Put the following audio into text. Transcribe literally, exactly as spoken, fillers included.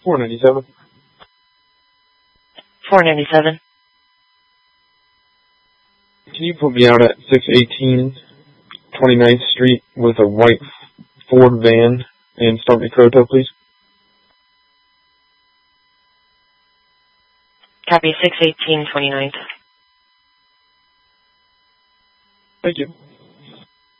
four ninety-seven. four ninety-seven. Can you put me out at six eighteen twenty-ninth Street with a white Ford van in Stark Croto, please? Copy, six eighteen twenty-ninth. Thank you.